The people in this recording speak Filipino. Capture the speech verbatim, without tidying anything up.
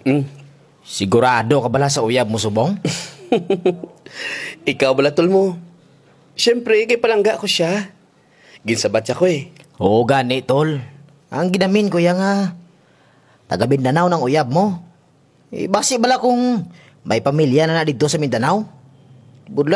Mm. Sigurado ka bala sa uyab mo, subong? Ikaw bala tol mo. Siyempre, kay palangga ko siya. Ginsabat siya ko eh. Oo, gani, tol. Ang ginamin ko yang nga, taga Mindanao ng uyab mo. Eh, basi bala kung may pamilya na na dito sa Mindanao. Budla